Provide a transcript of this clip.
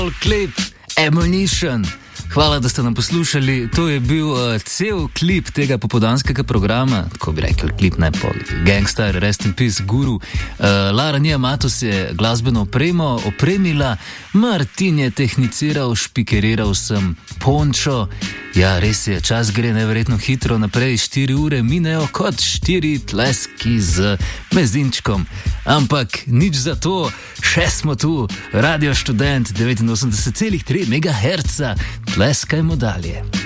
Klip Ammunition. Hvala, da ste nam poslušali. To je bil cel klip tega popoldanskega programa, tako bi rekel, klip Gangstar, Rest in Peace, Guru. Lara Niamatos je glasbeno opremila, Martin je tehniciral, špikeriral sem Pončo. Ja, res je, čas gre neverjetno hitro naprej, 4 ure minejo kot 4 tleski z mezinčkom. Ampak nič za to, še smo tu, Radio Študent 89,3 MHz, tleskajmo dalje.